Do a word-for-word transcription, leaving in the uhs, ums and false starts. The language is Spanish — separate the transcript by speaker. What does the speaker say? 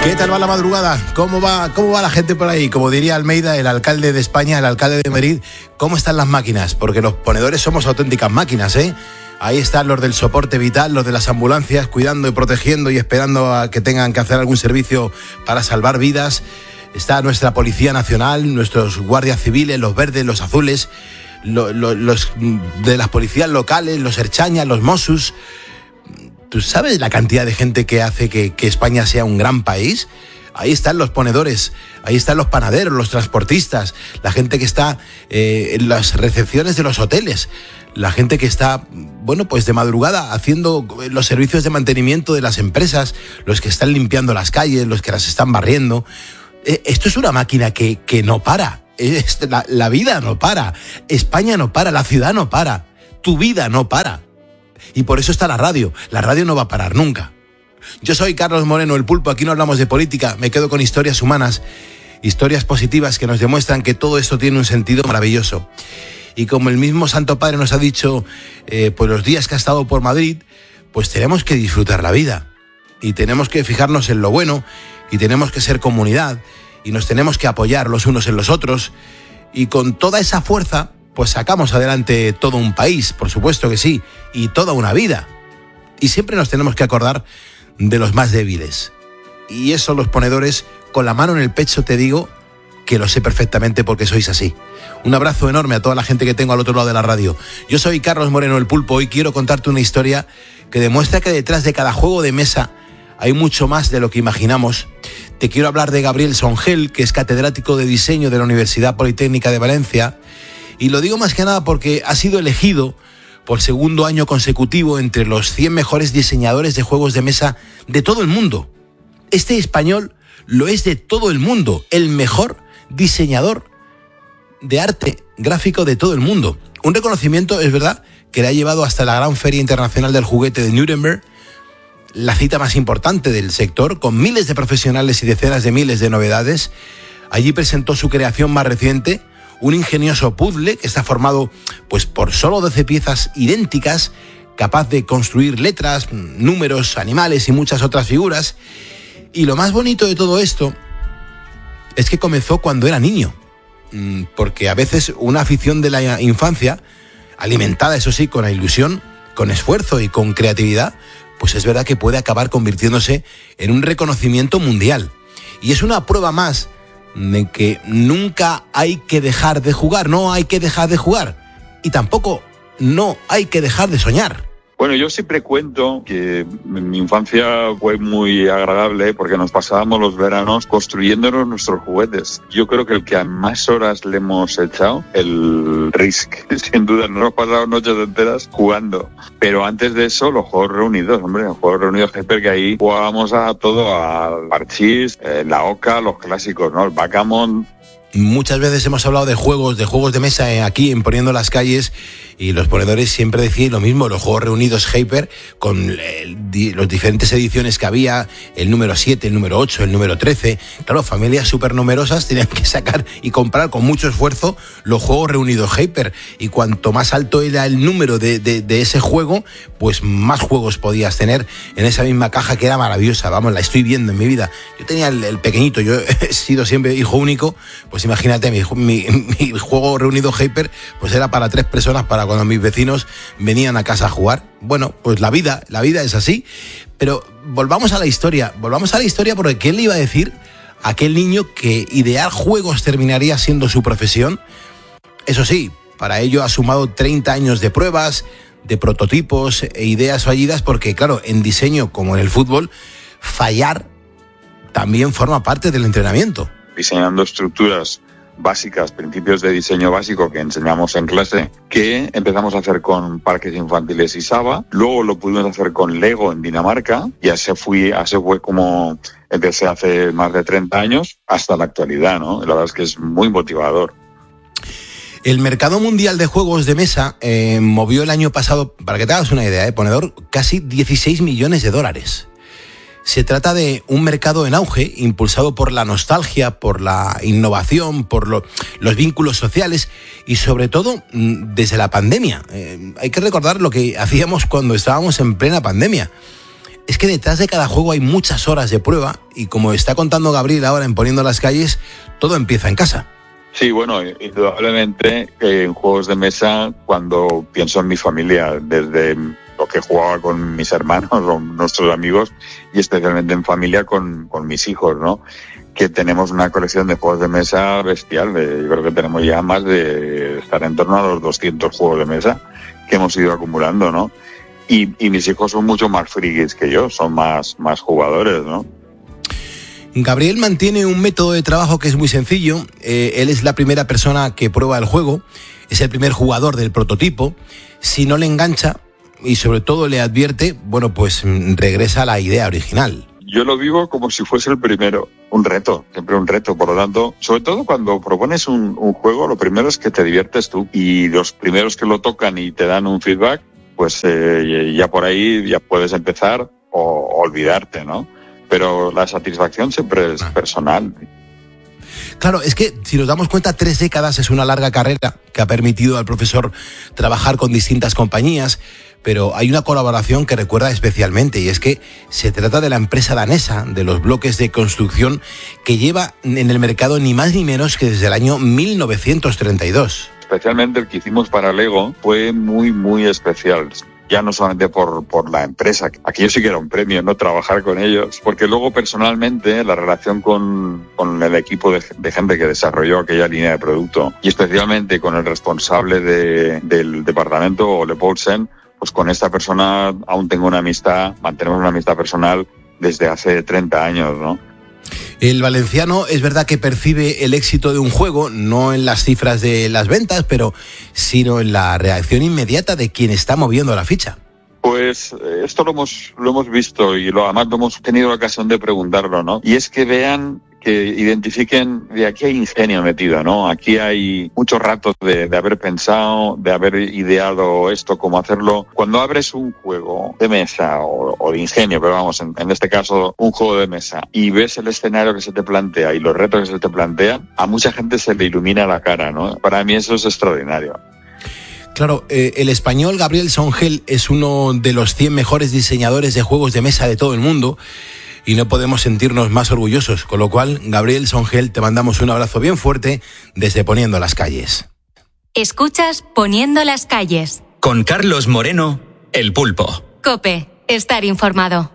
Speaker 1: ¿Qué tal va la madrugada? ¿Cómo va, cómo va la gente por ahí? Como diría Almeida, el alcalde de España, el alcalde de Madrid, ¿cómo están las máquinas? Porque los ponedores somos auténticas máquinas, ¿eh? Ahí están los del soporte vital, los de las ambulancias, cuidando y protegiendo y esperando a que tengan que hacer algún servicio para salvar vidas. Está nuestra Policía Nacional, nuestros guardias civiles, los verdes, los azules, lo, lo, los de las policías locales, los erchañas, los Mossos. ¿Tú sabes la cantidad de gente que hace que, que España sea un gran país? Ahí están los ponedores, ahí están los panaderos, los transportistas, la gente que está eh, en las recepciones de los hoteles, la gente que está, bueno, pues de madrugada haciendo los servicios de mantenimiento de las empresas, los que están limpiando las calles, los que las están barriendo. Eh, esto es una máquina que, que no para, es, la, la vida no para, España no para, la ciudad no para, tu vida no para. Y por eso está la radio. La radio no va a parar nunca. Yo soy Carlos Moreno, el Pulpo. Aquí no hablamos de política. Me quedo con historias humanas, historias positivas que nos demuestran que todo esto tiene un sentido maravilloso. Y como el mismo Santo Padre nos ha dicho, eh, por los días que ha estado por Madrid, pues tenemos que disfrutar la vida. Y tenemos que fijarnos en lo bueno. Y tenemos que ser comunidad. Y nos tenemos que apoyar los unos en los otros. Y con toda esa fuerza, pues sacamos adelante todo un país, por supuesto que sí, y toda una vida. Y siempre nos tenemos que acordar de los más débiles. Y eso los ponedores, con la mano en el pecho te digo que lo sé perfectamente porque sois así. Un abrazo enorme a toda la gente que tengo al otro lado de la radio. Yo soy Carlos Moreno, el Pulpo, y quiero contarte una historia que demuestra que detrás de cada juego de mesa hay mucho más de lo que imaginamos. Te quiero hablar de Gabriel Songel, que es catedrático de diseño de la Universidad Politécnica de Valencia. Y lo digo más que nada porque ha sido elegido por segundo año consecutivo entre los cien mejores diseñadores de juegos de mesa de todo el mundo. Este español lo es de todo el mundo, el mejor diseñador de arte gráfico de todo el mundo. Un reconocimiento, es verdad, que le ha llevado hasta la Gran Feria Internacional del Juguete de Nuremberg, la cita más importante del sector, con miles de profesionales y decenas de miles de novedades. Allí presentó su creación más reciente, un ingenioso puzzle que está formado pues, por solo doce piezas idénticas, capaz de construir letras, números, animales y muchas otras figuras. Y lo más bonito de todo esto es que comenzó cuando era niño, porque a veces una afición de la infancia, alimentada eso sí con la ilusión, con esfuerzo y con creatividad, pues es verdad que puede acabar convirtiéndose en un reconocimiento mundial. Y es una prueba más de que nunca hay que dejar de jugar, no hay que dejar de jugar y tampoco no hay que dejar de soñar.
Speaker 2: Bueno, yo siempre cuento que mi infancia fue muy agradable porque nos pasábamos los veranos construyéndonos nuestros juguetes. Yo creo que el que a más horas le hemos echado, el Risk. Sin duda, nos hemos pasado noches enteras jugando. Pero antes de eso, los juegos reunidos, hombre, los juegos reunidos Hyper, que ahí jugábamos a todo, al parchís, eh, la oca, los clásicos, ¿no? El backgammon.
Speaker 1: Muchas veces hemos hablado de juegos, de juegos de mesa aquí en Poniendo las Calles, y los ponedores siempre decían lo mismo, los juegos reunidos Hyper, con el, los diferentes ediciones que había, el número siete, el número ocho, el número trece. Claro, familias súper numerosas tenían que sacar y comprar con mucho esfuerzo los juegos reunidos Hyper, y cuanto más alto era el número de, de, de ese juego, pues más juegos podías tener en esa misma caja, que era maravillosa. Vamos, la estoy viendo en mi vida. Yo tenía el, el pequeñito, yo he sido siempre hijo único, pues imagínate, mi, mi, mi juego reunido Hyper pues era para tres personas, para cuando mis vecinos venían a casa a jugar. Bueno, pues la vida, la vida es así. Pero volvamos a la historia, volvamos a la historia porque ¿qué le iba a decir a aquel niño que idear juegos terminaría siendo su profesión? Eso sí, para ello ha sumado treinta años de pruebas, de prototipos e ideas fallidas, porque claro, en diseño como en el fútbol, fallar también forma parte del entrenamiento.
Speaker 2: Diseñando estructuras básicas, principios de diseño básico que enseñamos en clase, que empezamos a hacer con parques infantiles y Saba, luego lo pudimos hacer con Lego en Dinamarca, y así fui, así fue como empecé hace más de treinta años hasta la actualidad, ¿no? La verdad es que es muy motivador.
Speaker 1: El mercado mundial de juegos de mesa eh, movió el año pasado, para que te hagas una idea, eh, ponedor, casi dieciséis millones de dólares. Se trata de un mercado en auge, impulsado por la nostalgia, por la innovación, por lo, los vínculos sociales y sobre todo desde la pandemia. Eh, hay que recordar lo que hacíamos cuando estábamos en plena pandemia. es que detrás de cada juego hay muchas horas de prueba y como está contando Gabriel ahora en Poniendo las Calles, todo empieza en casa.
Speaker 2: Sí, bueno, indudablemente eh, en juegos de mesa, cuando pienso en mi familia, desde lo que jugaba con mis hermanos o nuestros amigos y especialmente en familia con, con mis hijos, ¿no? Que tenemos una colección de juegos de mesa bestial. De, yo creo que tenemos ya más de estar en torno a los doscientos juegos de mesa que hemos ido acumulando, ¿no? Y, y mis hijos son mucho más frikis que yo, son más, más jugadores, ¿no?
Speaker 1: Gabriel mantiene un método de trabajo que es muy sencillo. Eh, él es la primera persona que prueba el juego, es el primer jugador del prototipo. Si no le engancha y sobre todo le advierte, bueno, pues regresa a la idea original.
Speaker 2: Yo lo vivo como si fuese el primero, un reto, siempre un reto. Por lo tanto, sobre todo cuando propones un, un juego, lo primero es que te diviertes tú y los primeros que lo tocan y te dan un feedback, pues eh, ya por ahí ya puedes empezar o olvidarte, ¿no? Pero la satisfacción siempre es personal.
Speaker 1: Claro, es que si nos damos cuenta, tres décadas es una larga carrera que ha permitido al profesor trabajar con distintas compañías, pero hay una colaboración que recuerda especialmente y es que se trata de la empresa danesa de los bloques de construcción que lleva en el mercado ni más ni menos que desde el año mil novecientos treinta y dos.
Speaker 2: Especialmente el que hicimos para Lego fue muy, muy especial. Ya no solamente por, por la empresa, aquello sí que era un premio, ¿no? Trabajar con ellos, porque luego personalmente la relación con, con el equipo de, de gente que desarrolló aquella línea de producto y especialmente con el responsable de, del departamento, Ole Poulsen, pues con esta persona aún tengo una amistad, mantenemos una amistad personal desde hace treinta años, ¿no?
Speaker 1: El valenciano es verdad que percibe el éxito de un juego, no en las cifras de las ventas, pero sino en la reacción inmediata de quien está moviendo la ficha.
Speaker 2: Pues esto lo hemos, lo hemos visto y lo, además lo hemos tenido la ocasión de preguntarlo, ¿no? Y es que vean, que identifiquen, de aquí hay ingenio metido, ¿no? Aquí hay muchos ratos de, de haber pensado, de haber ideado esto, cómo hacerlo. Cuando abres un juego de mesa o, o de ingenio, pero vamos, en, en este caso un juego de mesa, y ves el escenario que se te plantea y los retos que se te plantean, a mucha gente se le ilumina la cara, ¿no? Para mí eso es extraordinario.
Speaker 1: Claro, eh, el español Gabriel Songel es uno de los cien mejores diseñadores de juegos de mesa de todo el mundo y no podemos sentirnos más orgullosos. Con lo cual, Gabriel Songel, te mandamos un abrazo bien fuerte desde Poniendo las Calles.
Speaker 3: Escuchas Poniendo las Calles.
Speaker 4: Con Carlos Moreno, El Pulpo.
Speaker 3: COPE, estar informado.